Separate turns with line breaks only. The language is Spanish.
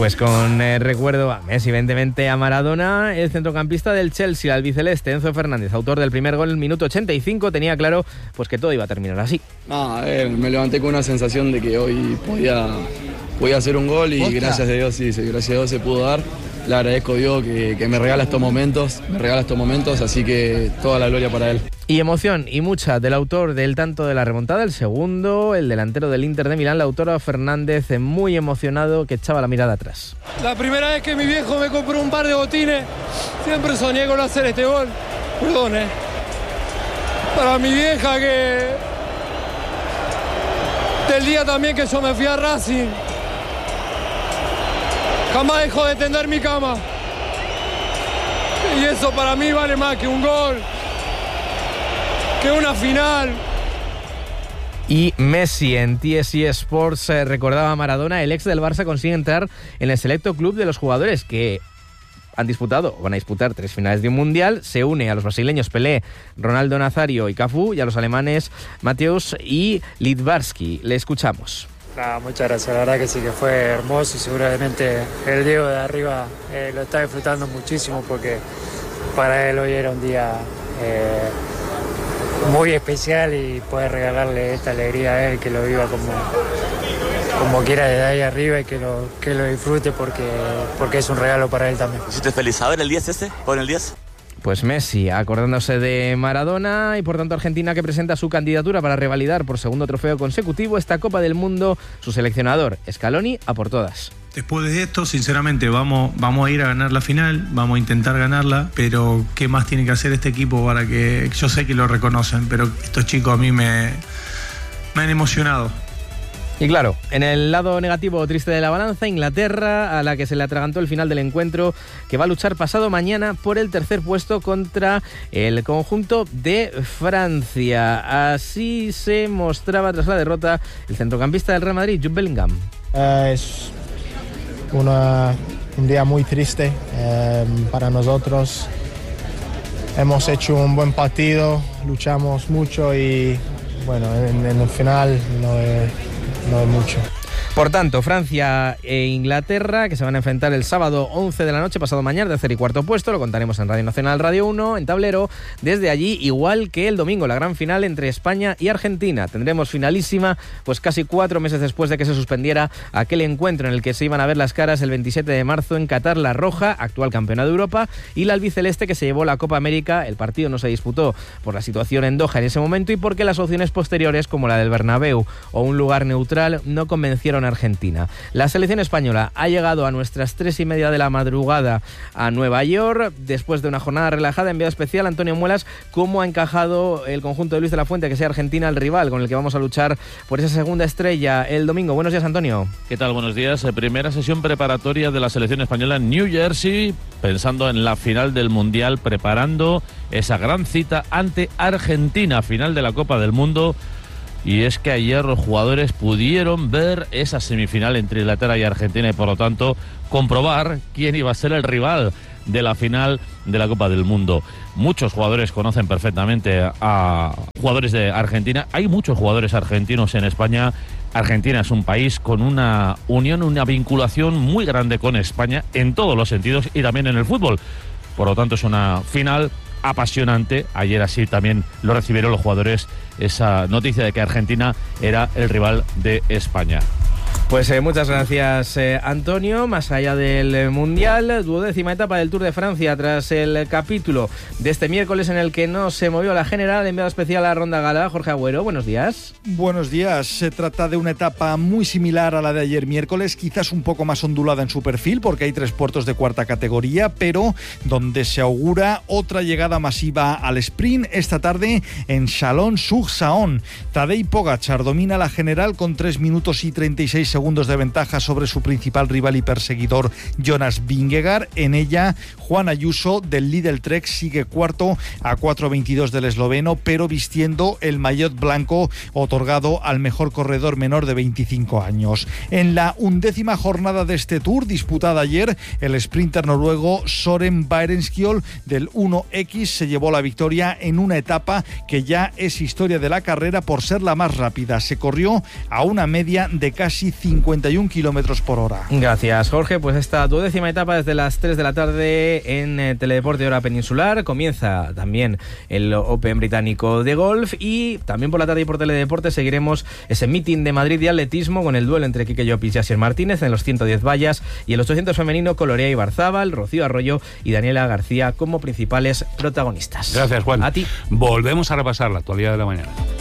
Pues con recuerdo a Messi, evidentemente a Maradona, el centrocampista del Chelsea, el albiceleste, Enzo Fernández, autor del primer gol en el minuto 85, tenía claro pues que todo iba a terminar así.
Me levanté con una sensación de que hoy podía hacer un gol y gracias a Dios, gracias a Dios se pudo dar. Le agradezco a Dios que me regala estos momentos, así que toda la gloria para él.
Y emoción y mucha del autor del tanto de la remontada, el segundo, el delantero del Inter de Milán, Lautaro Fernández, muy emocionado, que echaba la mirada atrás.
La primera vez que mi viejo me compró un par de botines, siempre soñé con hacer este gol. Perdón, Para mi vieja que... Del día también que yo me fui a Racing, jamás dejó de tender mi cama. Y eso para mí vale más que un gol, que una final.
Y Messi en TSI Sports recordaba a Maradona, el ex del Barça consigue entrar en el selecto club de los jugadores que van a disputar 3 finales de un mundial. Se une a los brasileños Pelé, Ronaldo Nazario y Cafú, y a los alemanes Matthäus y Littbarski. Le escuchamos.
Muchas gracias, la verdad que sí que fue hermoso y seguramente el Diego de arriba lo está disfrutando muchísimo porque para él hoy era un día muy especial y poder regalarle esta alegría a él, que lo viva como quiera desde ahí arriba y que lo disfrute porque es un regalo para él también.
¿Hiciste feliz a ver el 10 ese? ¿Pon el 10?
Pues Messi, acordándose de Maradona, y por tanto Argentina, que presenta su candidatura para revalidar por segundo trofeo consecutivo esta Copa del Mundo. Su seleccionador, Scaloni, a por todas.
Después de esto, sinceramente, vamos a ir a ganar la final, vamos a intentar ganarla, pero ¿qué más tiene que hacer este equipo para que... Yo sé que lo reconocen, pero estos chicos a mí me han emocionado.
Y claro, en el lado negativo o triste de la balanza, Inglaterra, a la que se le atragantó el final del encuentro, que va a luchar pasado mañana por el tercer puesto contra el conjunto de Francia. Así se mostraba tras la derrota el centrocampista del Real Madrid, Jude Bellingham.
Es un día muy triste para nosotros. Hemos hecho un buen partido, luchamos mucho y bueno, en el final no es mucho.
Por tanto, Francia e Inglaterra, que se van a enfrentar el sábado 11 de la noche, pasado mañana, tercer y cuarto puesto. Lo contaremos en Radio Nacional, Radio 1, en Tablero. Desde allí, igual que el domingo, la gran final entre España y Argentina. Tendremos finalísima, pues casi 4 meses después de que se suspendiera aquel encuentro en el que se iban a ver las caras el 27 de marzo en Qatar, la roja, actual campeona de Europa, y la albiceleste, que se llevó la Copa América. El partido no se disputó por la situación en Doha en ese momento y porque las opciones posteriores, como la del Bernabéu o un lugar neutral, no convencieron a Argentina. La selección española ha llegado a nuestras 3:30 de la madrugada a Nueva York, después de una jornada relajada. Enviado especial, Antonio Muelas, ¿cómo ha encajado el conjunto de Luis de la Fuente, que sea Argentina el rival con el que vamos a luchar por esa segunda estrella el domingo? Buenos días, Antonio.
¿Qué tal? Buenos días. Primera sesión preparatoria de la selección española en New Jersey, pensando en la final del Mundial, preparando esa gran cita ante Argentina, final de la Copa del Mundo. Y es que ayer los jugadores pudieron ver esa semifinal entre Inglaterra y Argentina y por lo tanto comprobar quién iba a ser el rival de la final de la Copa del Mundo. Muchos jugadores conocen perfectamente a jugadores de Argentina. Hay muchos jugadores argentinos en España. Argentina es un país con una unión, una vinculación muy grande con España en todos los sentidos y también en el fútbol. Por lo tanto es una final apasionante. Ayer así también lo recibieron los jugadores, esa noticia de que Argentina era el rival de España.
Pues muchas gracias, Antonio. Más allá del Mundial, 12ª etapa del Tour de Francia, tras el capítulo de este miércoles en el que no se movió la general. Enviado especial a Ronda Gala, Jorge Agüero, buenos días.
Buenos días. Se trata de una etapa muy similar a la de ayer miércoles, quizás un poco más ondulada en su perfil, porque hay 3 puertos de cuarta categoría, pero donde se augura otra llegada masiva al sprint esta tarde en Chalon-sur-Saône. Tadej Pogačar domina la general con 3 minutos y 36 segundos de ventaja sobre su principal rival y perseguidor Jonas Vingegaard. En ella, Juan Ayuso del Lidl Trek sigue cuarto a 4:22 del esloveno, pero vistiendo el maillot blanco otorgado al mejor corredor menor de 25 años. En la 11ª jornada de este Tour, disputada ayer, el sprinter noruego Søren Bærenskjold del 1X se llevó la victoria en una etapa que ya es historia de la carrera por ser la más rápida. Se corrió a una media de casi 51 kilómetros por hora.
Gracias, Jorge. Pues esta 12ª etapa desde las 3 de la tarde en Teledeporte Hora Peninsular. Comienza también el Open británico de golf y también por la tarde y por Teledeporte seguiremos ese meeting de Madrid de atletismo con el duelo entre Quique Llopis y Asier Martínez en los 110 vallas y en los 200 femenino con Lorea Ibarzábal, Rocío Arroyo y Daniela García como principales protagonistas.
Gracias, Juan.
A ti.
Volvemos a repasar la actualidad de la mañana.